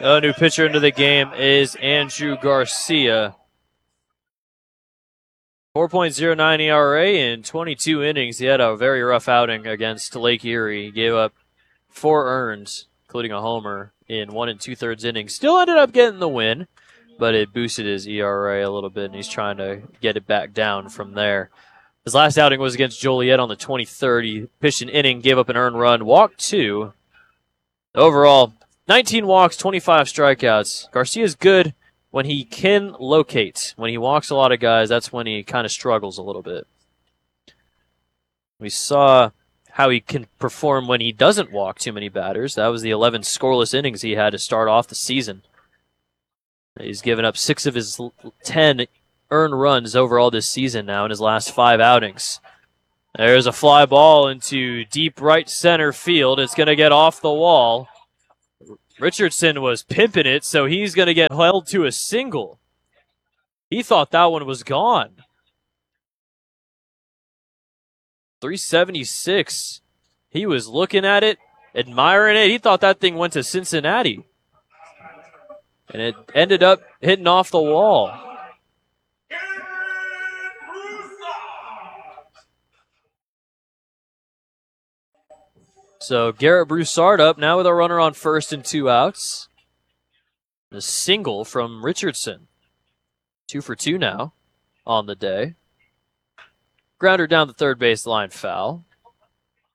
The new pitcher into the game is Andrew Garcia. 4.09 ERA in 22 innings. He had a very rough outing against Lake Erie. He gave up 4 earned, including a homer, in 1 2/3 innings. Still ended up getting the win, but it boosted his ERA a little bit, and he's trying to get it back down from there. His last outing was against Joliet on the 23rd. He pitched an inning, gave up an earned run, walked 2. Overall, 19 walks, 25 strikeouts. Garcia's good when he can locate. When he walks a lot of guys, that's when he kind of struggles a little bit. We saw how he can perform when he doesn't walk too many batters. That was the 11 scoreless innings he had to start off the season. He's given up 6 of his 10 earned runs overall this season now in his last 5 outings. There's a fly ball into deep right center field. It's going to get off the wall. Richardson was pimping it, so he's going to get held to a single. He thought that one was gone. 376. He was looking at it, admiring it. He thought that thing went to Cincinnati. And it ended up hitting off the wall. So Garrett Broussard up now with a runner on first and 2 outs. A single from Richardson. 2 for 2 now on the day. Grounder down the third base line, foul.